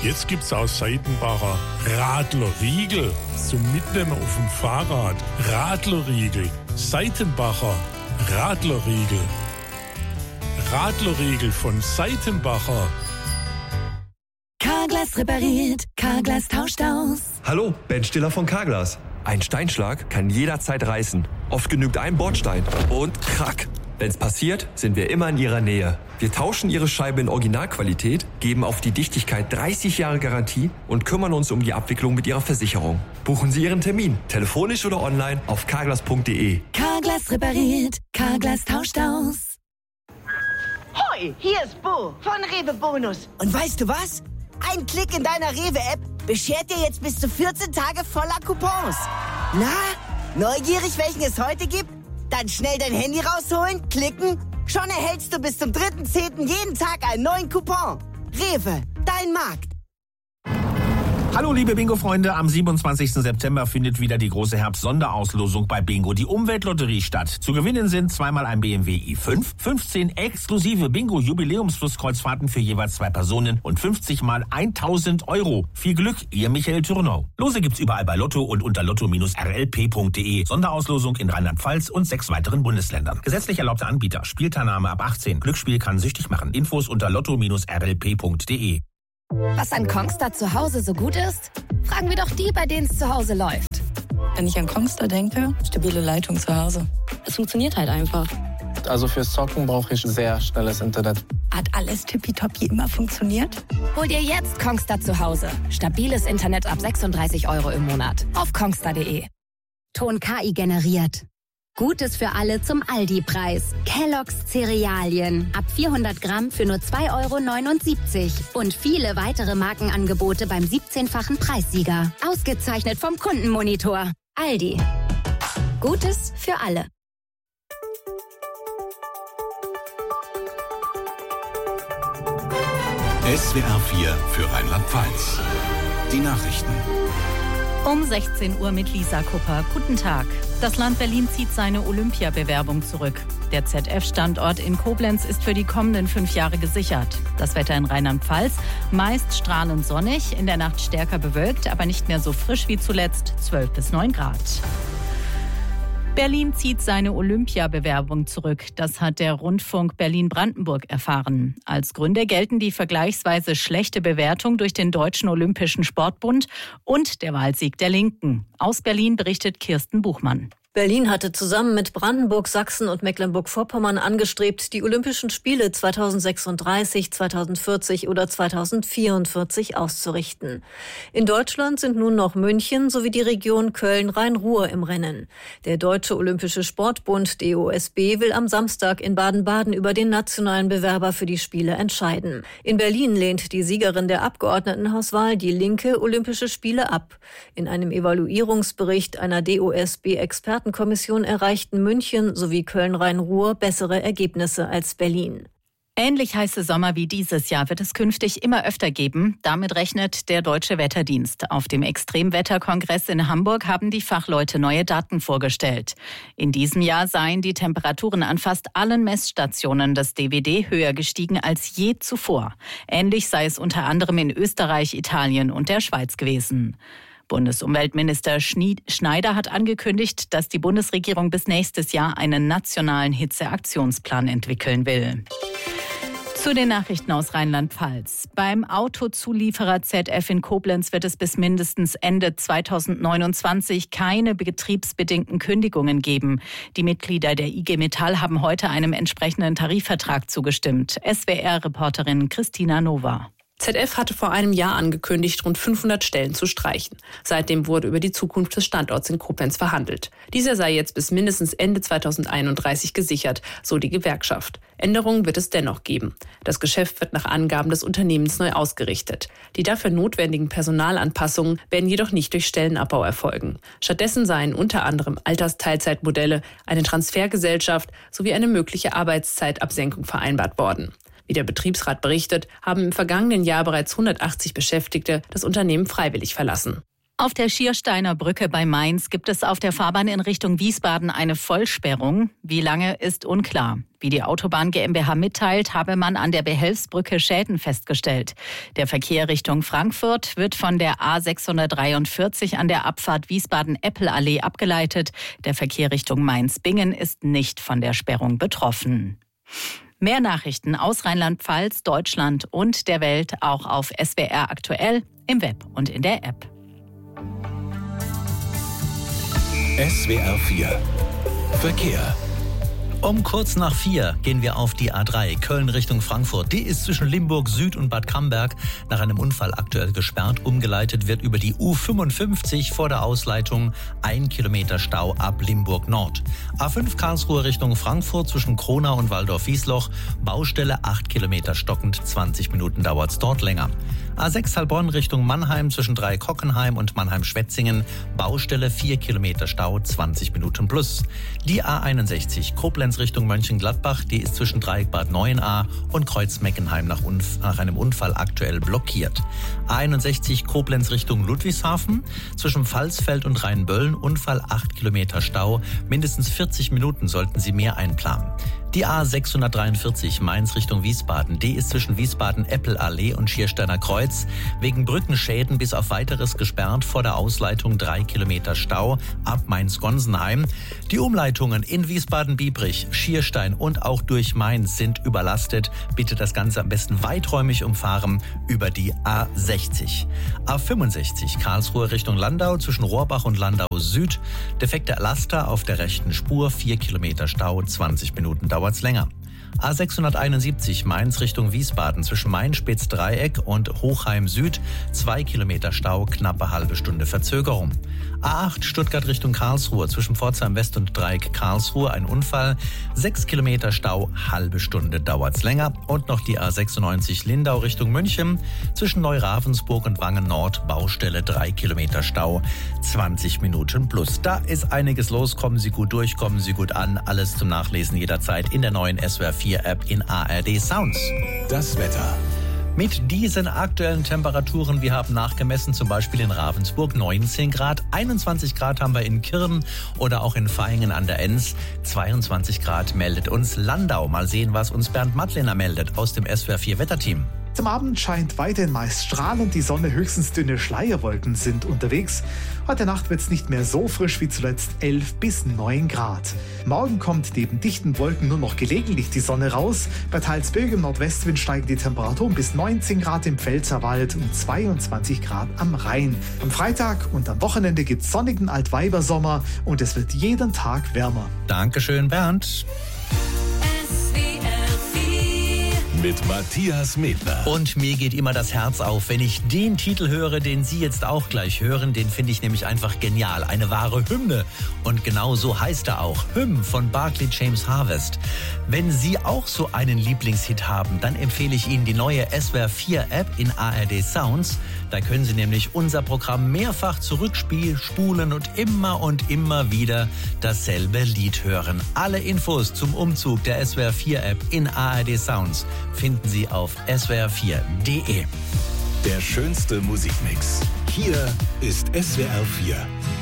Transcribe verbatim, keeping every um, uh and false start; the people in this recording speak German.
Jetzt gibt's aus Seitenbacher Radlerriegel zum Mitnehmen auf dem Fahrrad. Radlerriegel, Seitenbacher Radlerriegel. Radlerriegel von Seitenbacher. Carglass repariert, Carglass tauscht aus. Hallo, Ben Stiller von Carglass. Ein Steinschlag kann jederzeit reißen. Oft genügt ein Bordstein und krack. Wenn's passiert, sind wir immer in Ihrer Nähe. Wir tauschen Ihre Scheibe in Originalqualität, geben auf die Dichtigkeit dreißig Jahre Garantie und kümmern uns um die Abwicklung mit Ihrer Versicherung. Buchen Sie Ihren Termin, telefonisch oder online auf carglass punkt de. Carglass repariert, Carglass tauscht aus. Hoi, hier ist Bo von Rewe Bonus. Und weißt du was? Ein Klick in deiner Rewe-App beschert dir jetzt bis zu vierzehn Tage voller Coupons. Na, neugierig, welchen es heute gibt? Dann schnell dein Handy rausholen, klicken. Schon erhältst du bis zum dritten zehnten jeden Tag einen neuen Coupon. Rewe, dein Markt. Hallo liebe Bingo-Freunde, am siebenundzwanzigsten September findet wieder die große Herbst-Sonderauslosung bei Bingo, die Umweltlotterie, statt. Zu gewinnen sind zweimal ein B M W i fünf, fünfzehn exklusive Bingo-Jubiläumsflusskreuzfahrten für jeweils zwei Personen und fünfzig mal tausend Euro. Viel Glück, ihr Michael Thürnau. Lose gibt's überall bei Lotto und unter lotto Bindestrich r l p punkt de. Sonderauslosung in Rheinland-Pfalz und sechs weiteren Bundesländern. Gesetzlich erlaubter Anbieter. Spielteilnahme ab achtzehn. Glücksspiel kann süchtig machen. Infos unter lotto Bindestrich r l p punkt de. Was an Kongstar zu Hause so gut ist? Fragen wir doch die, bei denen es zu Hause läuft. Wenn ich an Kongstar denke, stabile Leitung zu Hause. Es funktioniert halt einfach. Also fürs Zocken brauche ich sehr schnelles Internet. Hat alles tippitoppi immer funktioniert? Hol dir jetzt Kongstar zu Hause. Stabiles Internet ab sechsunddreißig Euro im Monat. Auf kongstar punkt de. Ton K I generiert. Gutes für alle zum Aldi-Preis. Kellogg's Cerealien. Ab vierhundert Gramm für nur zwei Euro neunundsiebzig. Und viele weitere Markenangebote beim siebzehnfachen Preissieger. Ausgezeichnet vom Kundenmonitor. Aldi. Gutes für alle. S W R vier für Rheinland-Pfalz. Die Nachrichten. Um sechzehn Uhr mit Lisa Kupper. Guten Tag. Das Land Berlin zieht seine Olympiabewerbung zurück. Der Z F-Standort in Koblenz ist für die kommenden fünf Jahre gesichert. Das Wetter in Rheinland-Pfalz meist strahlend sonnig, in der Nacht stärker bewölkt, aber nicht mehr so frisch wie zuletzt, zwölf bis neun Grad. Berlin zieht seine Olympiabewerbung zurück. Das hat der Rundfunk Berlin-Brandenburg erfahren. Als Gründe gelten die vergleichsweise schlechte Bewertung durch den Deutschen Olympischen Sportbund und der Wahlsieg der Linken. Aus Berlin berichtet Kirsten Buchmann. Berlin hatte zusammen mit Brandenburg, Sachsen und Mecklenburg-Vorpommern angestrebt, die Olympischen Spiele zweitausendsechsunddreißig, zweitausendvierzig oder zweitausendvierundvierzig auszurichten. In Deutschland sind nun noch München sowie die Region Köln-Rhein-Ruhr im Rennen. Der Deutsche Olympische Sportbund D O S B will am Samstag in Baden-Baden über den nationalen Bewerber für die Spiele entscheiden. In Berlin lehnt die Siegerin der Abgeordnetenhauswahl, die Linke, Olympische Spiele ab. In einem Evaluierungsbericht einer D O S B-Experten Kommission erreichten München sowie Köln-Rhein-Ruhr bessere Ergebnisse als Berlin. Ähnlich heiße Sommer wie dieses Jahr wird es künftig immer öfter geben. Damit rechnet der Deutsche Wetterdienst. Auf dem Extremwetterkongress in Hamburg haben die Fachleute neue Daten vorgestellt. In diesem Jahr seien die Temperaturen an fast allen Messstationen des D W D höher gestiegen als je zuvor. Ähnlich sei es unter anderem in Österreich, Italien und der Schweiz gewesen. Bundesumweltminister Schneider hat angekündigt, dass die Bundesregierung bis nächstes Jahr einen nationalen Hitzeaktionsplan entwickeln will. Zu den Nachrichten aus Rheinland-Pfalz. Beim Autozulieferer Z F in Koblenz wird es bis mindestens Ende zweitausendneunundzwanzig keine betriebsbedingten Kündigungen geben. Die Mitglieder der I G Metall haben heute einem entsprechenden Tarifvertrag zugestimmt. S W R-Reporterin Christina Nova. Z F hatte vor einem Jahr angekündigt, rund fünfhundert Stellen zu streichen. Seitdem wurde über die Zukunft des Standorts in Koblenz verhandelt. Dieser sei jetzt bis mindestens Ende zweitausendeinunddreißig gesichert, so die Gewerkschaft. Änderungen wird es dennoch geben. Das Geschäft wird nach Angaben des Unternehmens neu ausgerichtet. Die dafür notwendigen Personalanpassungen werden jedoch nicht durch Stellenabbau erfolgen. Stattdessen seien unter anderem Altersteilzeitmodelle, eine Transfergesellschaft sowie eine mögliche Arbeitszeitabsenkung vereinbart worden. Wie der Betriebsrat berichtet, haben im vergangenen Jahr bereits hundertachtzig Beschäftigte das Unternehmen freiwillig verlassen. Auf der Schiersteiner Brücke bei Mainz gibt es auf der Fahrbahn in Richtung Wiesbaden eine Vollsperrung. Wie lange, ist unklar. Wie die Autobahn GmbH mitteilt, habe man an der Behelfsbrücke Schäden festgestellt. Der Verkehr Richtung Frankfurt wird von der A sechshundertdreiundvierzig an der Abfahrt Wiesbaden-Eppel-Allee abgeleitet. Der Verkehr Richtung Mainz-Bingen ist nicht von der Sperrung betroffen. Mehr Nachrichten aus Rheinland-Pfalz, Deutschland und der Welt auch auf S W R aktuell, im Web und in der App. S W R vier Verkehr. Um kurz nach vier gehen wir auf die A drei Köln Richtung Frankfurt. Die ist zwischen Limburg Süd und Bad Camberg nach einem Unfall aktuell gesperrt. Umgeleitet wird über die U fünfundfünfzig vor der Ausleitung. Ein Kilometer Stau ab Limburg Nord. A fünf Karlsruhe Richtung Frankfurt zwischen Kronau und Waldorf-Wiesloch. Baustelle acht Kilometer stockend. zwanzig Minuten dauert's dort länger. A sechs Heilbronn Richtung Mannheim zwischen Dreieck-Hockenheim und Mannheim-Schwetzingen. Baustelle vier Kilometer Stau, zwanzig Minuten plus. Die A einundsechzig Koblenz Richtung Mönchengladbach, die ist zwischen Dreieck-Bad Neuenahr und Kreuz-Meckenheim nach, Unf- nach einem Unfall aktuell blockiert. A einundsechzig Koblenz Richtung Ludwigshafen, zwischen Pfalzfeld und Rheinböllen, Unfall acht Kilometer Stau, mindestens vierzig Minuten sollten Sie mehr einplanen. Die A sechshundertdreiundvierzig Mainz Richtung Wiesbaden, die ist zwischen Wiesbaden-Eppel-Allee und Schiersteiner Kreuz wegen Brückenschäden bis auf weiteres gesperrt, vor der Ausleitung drei Kilometer Stau ab Mainz-Gonsenheim. Die Umleitungen in Wiesbaden-Biebrich, Schierstein und auch durch Mainz sind überlastet. Bitte das Ganze am besten weiträumig umfahren über die A sechzig. A fünfundsechzig Karlsruhe Richtung Landau zwischen Rohrbach und Landau Süd. Defekte Laster auf der rechten Spur, vier Kilometer Stau, zwanzig Minuten dauert's länger. A sechshunderteinundsiebzig Mainz Richtung Wiesbaden zwischen Main-Spitz-Dreieck und Hochheim Süd, zwei Kilometer Stau, knappe halbe Stunde Verzögerung. A acht Stuttgart Richtung Karlsruhe zwischen Pforzheim West und Dreieck Karlsruhe, ein Unfall, sechs Kilometer Stau, halbe Stunde dauert's länger. Und noch die A sechsundneunzig Lindau Richtung München zwischen Neu-Ravensburg und Wangen Nord, Baustelle drei Kilometer Stau, zwanzig Minuten plus. Da ist einiges los, kommen Sie gut durch, kommen Sie gut an, alles zum Nachlesen jederzeit in der neuen S W R vier App in A R D Sounds. Das Wetter. Mit diesen aktuellen Temperaturen, wir haben nachgemessen, zum Beispiel in Ravensburg neunzehn Grad, einundzwanzig Grad haben wir in Kirn oder auch in Vaihingen an der Enns, zweiundzwanzig Grad meldet uns Landau. Mal sehen, was uns Bernd Madlener meldet aus dem S W R vier Wetterteam. Zum Abend scheint weiterhin meist strahlend die Sonne, höchstens dünne Schleierwolken sind unterwegs. Heute Nacht wird es nicht mehr so frisch wie zuletzt, elf bis neun Grad. Morgen kommt neben dichten Wolken nur noch gelegentlich die Sonne raus. Bei teils böigem Nordwestwind steigen die Temperaturen bis neunzehn Grad im Pfälzerwald und zweiundzwanzig Grad am Rhein. Am Freitag und am Wochenende gibt es sonnigen Altweibersommer und es wird jeden Tag wärmer. Dankeschön, Bernd. Mit Matthias Medler. Und mir geht immer das Herz auf, wenn ich den Titel höre, den Sie jetzt auch gleich hören. Den finde ich nämlich einfach genial. Eine wahre Hymne. Und genau so heißt er auch. Hymn von Barclay James Harvest. Wenn Sie auch so einen Lieblingshit haben, dann empfehle ich Ihnen die neue S W R vier App in A R D Sounds. Da können Sie nämlich unser Programm mehrfach zurückspulen und immer und immer wieder dasselbe Lied hören. Alle Infos zum Umzug der S W R vier App in A R D Sounds finden Sie auf S W R vier Punkt D E. Der schönste Musikmix. Hier ist S W R vier.